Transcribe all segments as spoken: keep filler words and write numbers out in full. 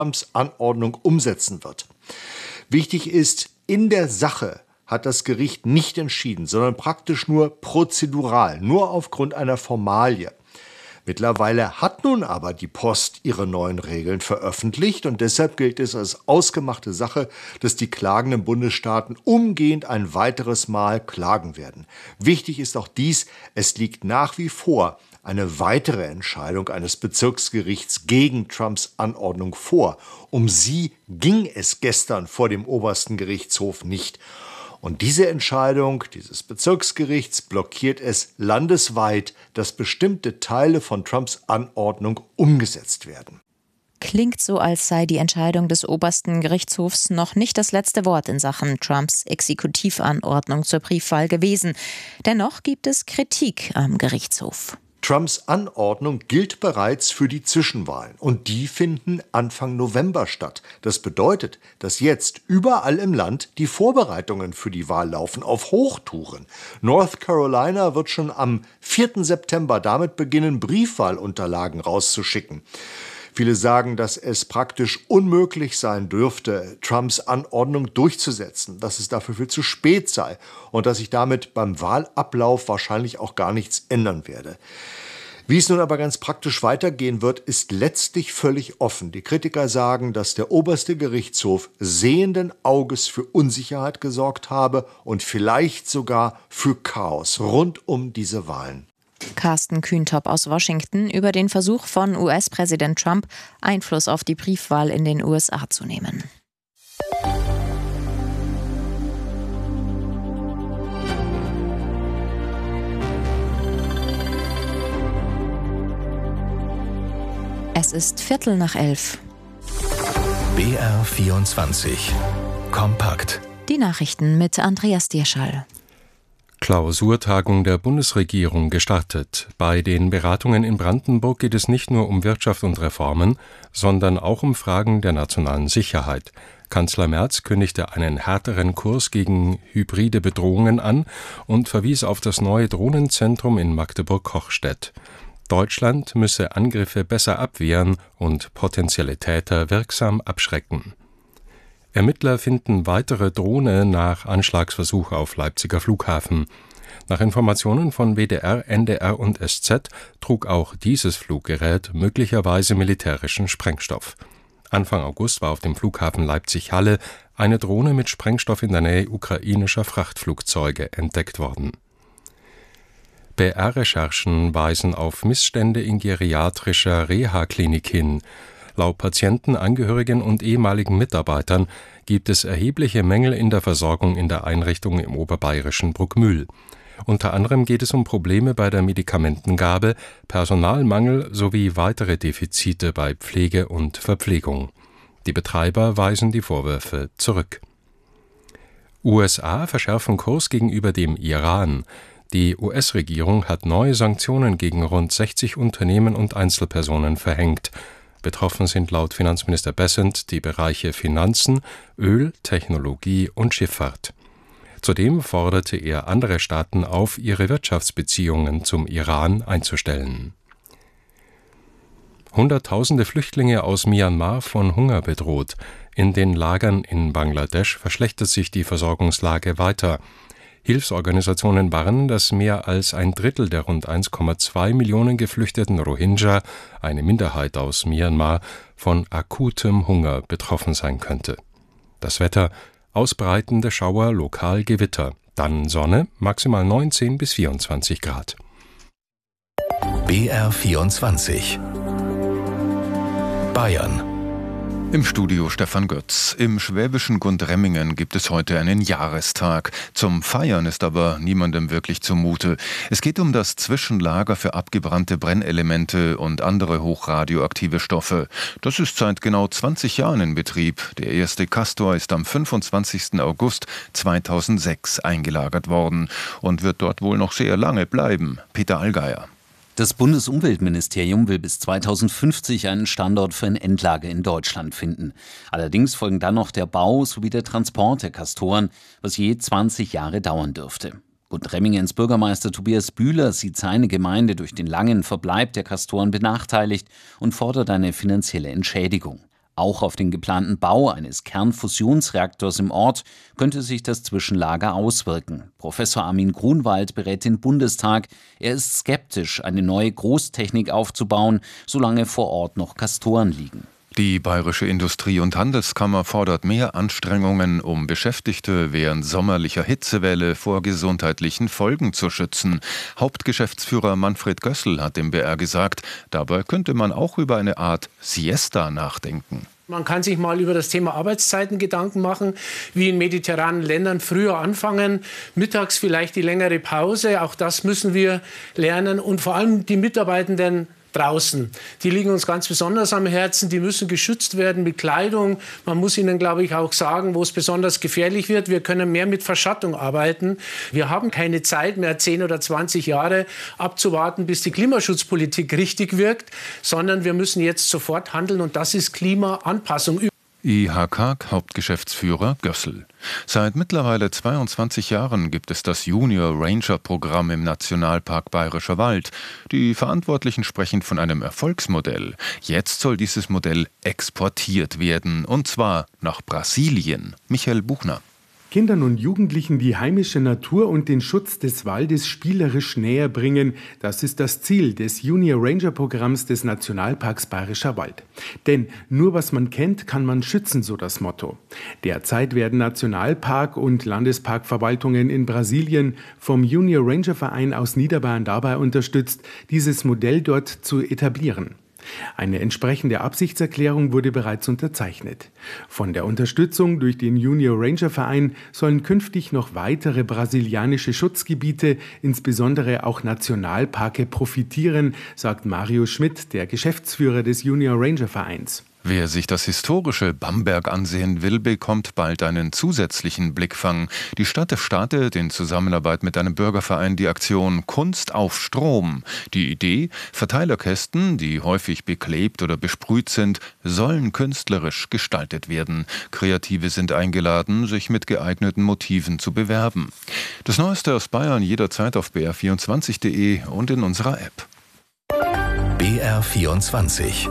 Trumps Anordnung umsetzen wird. Wichtig ist, in der Sache hat das Gericht nicht entschieden, sondern praktisch nur prozedural, nur aufgrund einer Formalie. Mittlerweile hat nun aber die Post ihre neuen Regeln veröffentlicht und deshalb gilt es als ausgemachte Sache, dass die klagenden Bundesstaaten umgehend ein weiteres Mal klagen werden. Wichtig ist auch dies, es liegt nach wie vor eine weitere Entscheidung eines Bezirksgerichts gegen Trumps Anordnung vor. Um sie ging es gestern vor dem obersten Gerichtshof nicht. Und diese Entscheidung dieses Bezirksgerichts blockiert es landesweit, dass bestimmte Teile von Trumps Anordnung umgesetzt werden. Klingt so, als sei die Entscheidung des obersten Gerichtshofs noch nicht das letzte Wort in Sachen Trumps Exekutivanordnung zur Briefwahl gewesen. Dennoch gibt es Kritik am Gerichtshof. Trumps Anordnung gilt bereits für die Zwischenwahlen und die finden Anfang November statt. Das bedeutet, dass jetzt überall im Land die Vorbereitungen für die Wahl laufen, auf Hochtouren. North Carolina wird schon am vierten September damit beginnen, Briefwahlunterlagen rauszuschicken. Viele sagen, dass es praktisch unmöglich sein dürfte, Trumps Anordnung durchzusetzen, dass es dafür viel zu spät sei und dass sich damit beim Wahlablauf wahrscheinlich auch gar nichts ändern werde. Wie es nun aber ganz praktisch weitergehen wird, ist letztlich völlig offen. Die Kritiker sagen, dass der oberste Gerichtshof sehenden Auges für Unsicherheit gesorgt habe und vielleicht sogar für Chaos rund um diese Wahlen. Carsten Kühntop aus Washington über den Versuch von U S-Präsident Trump, Einfluss auf die Briefwahl in den U S A zu nehmen. Es ist Viertel nach elf. B R vierundzwanzig. Kompakt. Die Nachrichten mit Andreas Dierschall. Klausurtagung der Bundesregierung gestartet. Bei den Beratungen in Brandenburg geht es nicht nur um Wirtschaft und Reformen, sondern auch um Fragen der nationalen Sicherheit. Kanzler Merz kündigte einen härteren Kurs gegen hybride Bedrohungen an und verwies auf das neue Drohnenzentrum in Magdeburg-Kochstedt. Deutschland müsse Angriffe besser abwehren und potenzielle Täter wirksam abschrecken. Ermittler finden weitere Drohne nach Anschlagsversuch auf Leipziger Flughafen. Nach Informationen von W D R, N D R und S Z trug auch dieses Fluggerät möglicherweise militärischen Sprengstoff. Anfang August war auf dem Flughafen Leipzig-Halle eine Drohne mit Sprengstoff in der Nähe ukrainischer Frachtflugzeuge entdeckt worden. B R-Recherchen weisen auf Missstände in geriatrischer Reha-Klinik hin. Laut Patienten, Angehörigen und ehemaligen Mitarbeitern gibt es erhebliche Mängel in der Versorgung in der Einrichtung im oberbayerischen Bruckmühl. Unter anderem geht es um Probleme bei der Medikamentengabe, Personalmangel sowie weitere Defizite bei Pflege und Verpflegung. Die Betreiber weisen die Vorwürfe zurück. U S A verschärfen Kurs gegenüber dem Iran. Die U S-Regierung hat neue Sanktionen gegen rund sechzig Unternehmen und Einzelpersonen verhängt. Betroffen sind laut Finanzminister Bessent die Bereiche Finanzen, Öl, Technologie und Schifffahrt. Zudem forderte er andere Staaten auf, ihre Wirtschaftsbeziehungen zum Iran einzustellen. Hunderttausende Flüchtlinge aus Myanmar von Hunger bedroht. In den Lagern in Bangladesch verschlechtert sich die Versorgungslage weiter. Hilfsorganisationen warnen, dass mehr als ein Drittel der rund eins Komma zwei Millionen geflüchteten Rohingya, eine Minderheit aus Myanmar, von akutem Hunger betroffen sein könnte. Das Wetter: ausbreitende Schauer, lokal Gewitter, dann Sonne, maximal neunzehn bis vierundzwanzig Grad. B R vierundzwanzig. Bayern. Im Studio Stefan Götz. Im schwäbischen Gundremmingen gibt es heute einen Jahrestag. Zum Feiern ist aber niemandem wirklich zumute. Es geht um das Zwischenlager für abgebrannte Brennelemente und andere hochradioaktive Stoffe. Das ist seit genau zwanzig Jahren in Betrieb. Der erste Castor ist am fünfundzwanzigsten August zweitausendsechs eingelagert worden und wird dort wohl noch sehr lange bleiben. Peter Allgeier. Das Bundesumweltministerium will bis zweitausendfünfzig einen Standort für ein Endlager in Deutschland finden. Allerdings folgen dann noch der Bau sowie der Transport der Castoren, was je zwanzig Jahre dauern dürfte. Gundremmingens Bürgermeister Tobias Bühler sieht seine Gemeinde durch den langen Verbleib der Castoren benachteiligt und fordert eine finanzielle Entschädigung. Auch auf den geplanten Bau eines Kernfusionsreaktors im Ort könnte sich das Zwischenlager auswirken. Professor Armin Grunwald berät den Bundestag. Er ist skeptisch, eine neue Großtechnik aufzubauen, solange vor Ort noch Castoren liegen. Die Bayerische Industrie- und Handelskammer fordert mehr Anstrengungen, um Beschäftigte während sommerlicher Hitzewelle vor gesundheitlichen Folgen zu schützen. Hauptgeschäftsführer Manfred Gößl hat dem B R gesagt, dabei könnte man auch über eine Art Siesta nachdenken. Man kann sich mal über das Thema Arbeitszeiten Gedanken machen, wie in mediterranen Ländern früher anfangen, mittags vielleicht die längere Pause, auch das müssen wir lernen und vor allem die Mitarbeitenden draußen. Die liegen uns ganz besonders am Herzen, die müssen geschützt werden mit Kleidung. Man muss ihnen, glaube ich, auch sagen, wo es besonders gefährlich wird. Wir können mehr mit Verschattung arbeiten. Wir haben keine Zeit mehr, zehn oder zwanzig Jahre abzuwarten, bis die Klimaschutzpolitik richtig wirkt, sondern wir müssen jetzt sofort handeln und das ist Klimaanpassung. I H K-Hauptgeschäftsführer Gößl. Seit mittlerweile zweiundzwanzig Jahren gibt es das Junior Ranger Programm im Nationalpark Bayerischer Wald. Die Verantwortlichen sprechen von einem Erfolgsmodell. Jetzt soll dieses Modell exportiert werden, und zwar nach Brasilien. Michael Buchner. Kindern und Jugendlichen die heimische Natur und den Schutz des Waldes spielerisch näher bringen, das ist das Ziel des Junior Ranger Programms des Nationalparks Bayerischer Wald. Denn nur was man kennt, kann man schützen, so das Motto. Derzeit werden Nationalpark- und Landesparkverwaltungen in Brasilien vom Junior Ranger Verein aus Niederbayern dabei unterstützt, dieses Modell dort zu etablieren. Eine entsprechende Absichtserklärung wurde bereits unterzeichnet. Von der Unterstützung durch den Junior Ranger Verein sollen künftig noch weitere brasilianische Schutzgebiete, insbesondere auch Nationalparke, profitieren, sagt Mario Schmidt, der Geschäftsführer des Junior Ranger Vereins. Wer sich das historische Bamberg ansehen will, bekommt bald einen zusätzlichen Blickfang. Die Stadt startet in Zusammenarbeit mit einem Bürgerverein die Aktion Kunst auf Strom. Die Idee: Verteilerkästen, die häufig beklebt oder besprüht sind, sollen künstlerisch gestaltet werden. Kreative sind eingeladen, sich mit geeigneten Motiven zu bewerben. Das Neueste aus Bayern jederzeit auf b r vierundzwanzig punkt d e und in unserer App. B R vierundzwanzig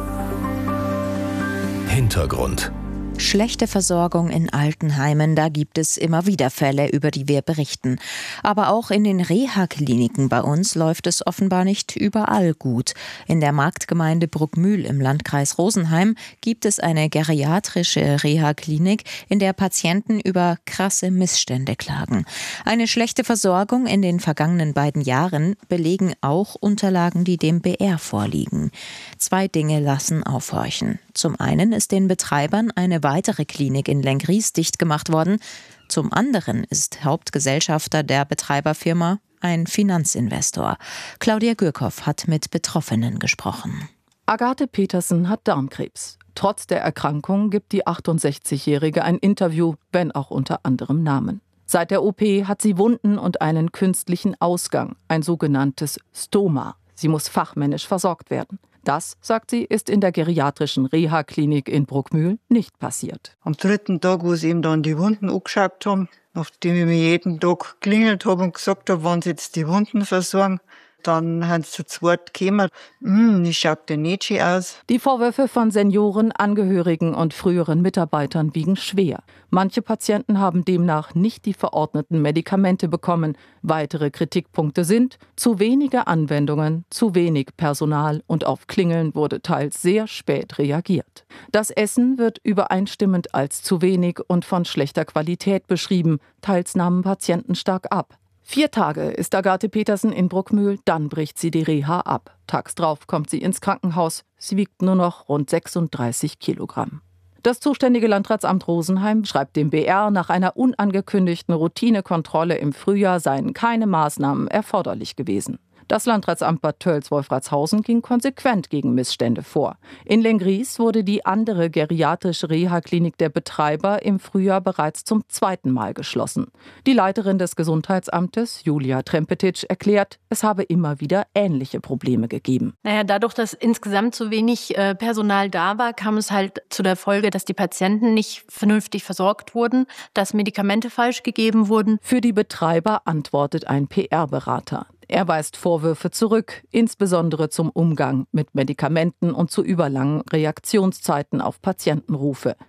Hintergrund. Schlechte Versorgung in Altenheimen, da gibt es immer wieder Fälle, über die wir berichten. Aber auch in den Reha-Kliniken bei uns läuft es offenbar nicht überall gut. In der Marktgemeinde Bruckmühl im Landkreis Rosenheim gibt es eine geriatrische Reha-Klinik, in der Patienten über krasse Missstände klagen. Eine schlechte Versorgung in den vergangenen beiden Jahren belegen auch Unterlagen, die dem B R vorliegen. Zwei Dinge lassen aufhorchen. Zum einen ist den Betreibern eine weitere Klinik in Lenggries dicht gemacht worden. Zum anderen ist Hauptgesellschafter der Betreiberfirma ein Finanzinvestor. Claudia Gürkow hat mit Betroffenen gesprochen. Agathe Petersen hat Darmkrebs. Trotz der Erkrankung gibt die achtundsechzigjährige ein Interview, wenn auch unter anderem Namen. Seit der O P hat sie Wunden und einen künstlichen Ausgang, ein sogenanntes Stoma. Sie muss fachmännisch versorgt werden. Das, sagt sie, ist in der geriatrischen Reha-Klinik in Bruckmühl nicht passiert. Am dritten Tag, wo sie eben dann die Wunden angeschaut haben, nachdem ich mir jeden Tag geklingelt habe und gesagt habe, wann sie jetzt die Wunden versorgen, dann haben sie zu zweit gekommen. Hm, ich schaut denn nicht schön aus. Die Vorwürfe von Senioren, Angehörigen und früheren Mitarbeitern wiegen schwer. Manche Patienten haben demnach nicht die verordneten Medikamente bekommen. Weitere Kritikpunkte sind zu wenige Anwendungen, zu wenig Personal und auf Klingeln wurde teils sehr spät reagiert. Das Essen wird übereinstimmend als zu wenig und von schlechter Qualität beschrieben. Teils nahmen Patienten stark ab. Vier Tage ist Agathe Petersen in Bruckmühl, dann bricht sie die Reha ab. Tags drauf kommt sie ins Krankenhaus. Sie wiegt nur noch rund sechsunddreißig Kilogramm. Das zuständige Landratsamt Rosenheim schreibt dem B R, nach einer unangekündigten Routinekontrolle im Frühjahr seien keine Maßnahmen erforderlich gewesen. Das Landratsamt Bad Tölz-Wolfratshausen ging konsequent gegen Missstände vor. In Lenggries wurde die andere geriatrische Reha-Klinik der Betreiber im Frühjahr bereits zum zweiten Mal geschlossen. Die Leiterin des Gesundheitsamtes, Julia Trempetic, erklärt, es habe immer wieder ähnliche Probleme gegeben. Naja, dadurch, dass insgesamt so wenig äh, Personal da war, kam es halt zu der Folge, dass die Patienten nicht vernünftig versorgt wurden, dass Medikamente falsch gegeben wurden. Für die Betreiber antwortet ein P R-Berater. Er weist Vorwürfe zurück, insbesondere zum Umgang mit Medikamenten und zu überlangen Reaktionszeiten auf Patientenrufe.